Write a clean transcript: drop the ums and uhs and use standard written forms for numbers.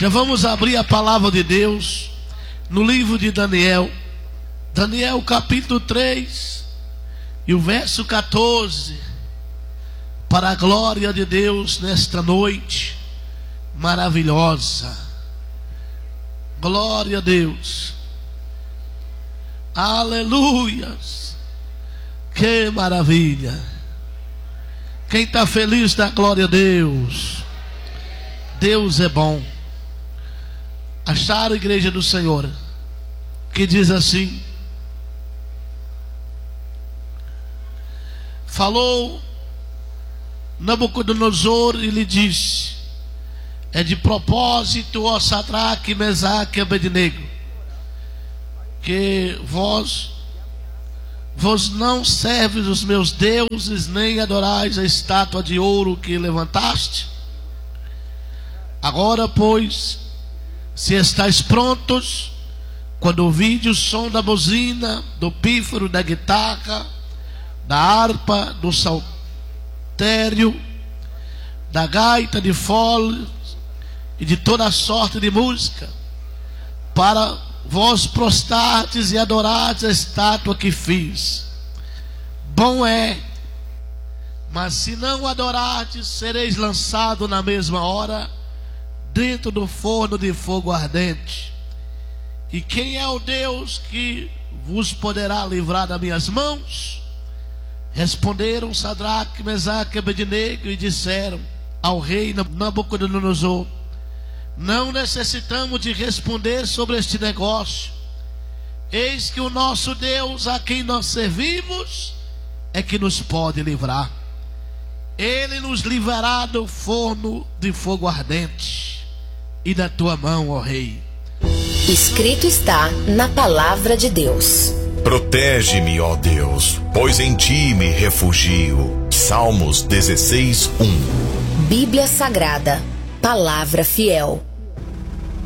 Já vamos abrir a palavra de Deus no livro de Daniel. Daniel capítulo 3 e o verso 14. Para a glória de Deus nesta noite maravilhosa. Glória a Deus. Aleluias. Que maravilha. Quem está feliz dá glória a Deus. Deus é bom. Acharam a igreja do Senhor, que diz assim: falou Nabucodonosor e lhe disse: é de propósito, ó Sadraque, Mesaque e Abednego, que vós não serves os meus deuses, nem adorais a estátua de ouro que levantaste. Agora, pois, se estáis prontos, quando ouvirdes o som da buzina, do pífaro, da guitarra, da harpa, do saltério, da gaita de fole e de toda sorte de música, para vós prostardes e adorardes a estátua que fiz. Bom é, mas se não adorardes, sereis lançado na mesma hora dentro do forno de fogo ardente. E quem é o Deus que vos poderá livrar das minhas mãos? Responderam Sadraque, Mesaque e Abednego e disseram ao rei Nabucodonosor: não necessitamos de responder sobre este negócio. Eis que o nosso Deus, a quem nós servimos, é que nos pode livrar. Ele nos livrará do forno de fogo ardente e da tua mão, ó rei. Escrito está na palavra de Deus: protege-me, ó Deus, pois em ti me refugio. Salmos 16:1. Bíblia Sagrada, palavra fiel.